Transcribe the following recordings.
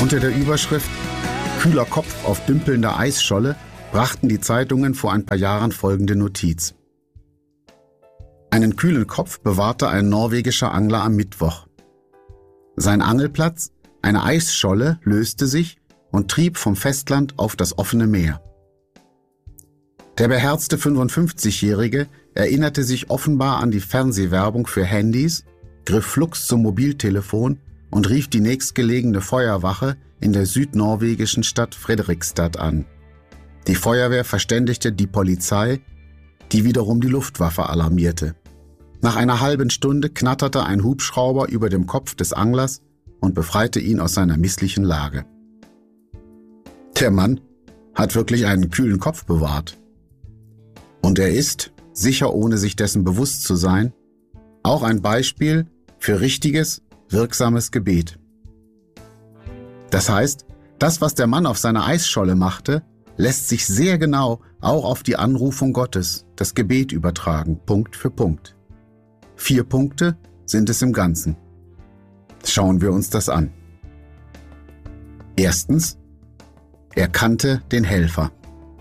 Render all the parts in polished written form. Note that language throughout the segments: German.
Unter der Überschrift »Kühler Kopf auf dümpelnder Eisscholle« brachten die Zeitungen vor ein paar Jahren folgende Notiz. Einen kühlen Kopf bewahrte ein norwegischer Angler am Mittwoch. Sein Angelplatz, eine Eisscholle, löste sich und trieb vom Festland auf das offene Meer. Der beherzte 55-Jährige erinnerte sich offenbar an die Fernsehwerbung für Handys, griff flugs zum Mobiltelefon und rief die nächstgelegene Feuerwache in der südnorwegischen Stadt Fredrikstad an. Die Feuerwehr verständigte die Polizei, die wiederum die Luftwaffe alarmierte. Nach einer halben Stunde knatterte ein Hubschrauber über dem Kopf des Anglers und befreite ihn aus seiner misslichen Lage. Der Mann hat wirklich einen kühlen Kopf bewahrt. Und er ist, sicher ohne sich dessen bewusst zu sein, auch ein Beispiel für richtiges, wirksames Gebet. Das heißt, das, was der Mann auf seiner Eisscholle machte, lässt sich sehr genau auch auf die Anrufung Gottes, das Gebet übertragen, Punkt für Punkt. 4 Punkte sind es im Ganzen. Schauen wir uns das an. Erstens, er kannte den Helfer.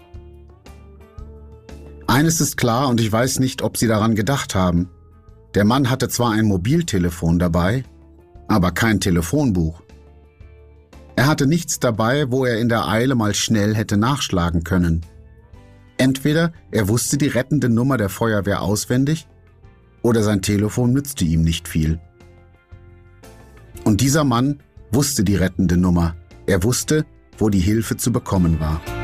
Eines ist klar und ich weiß nicht, ob Sie daran gedacht haben. Der Mann hatte zwar ein Mobiltelefon dabei, aber kein Telefonbuch. Er hatte nichts dabei, wo er in der Eile mal schnell hätte nachschlagen können. Entweder er wusste die rettende Nummer der Feuerwehr auswendig, oder sein Telefon nützte ihm nicht viel. Und dieser Mann wusste die rettende Nummer. Er wusste, wo die Hilfe zu bekommen war.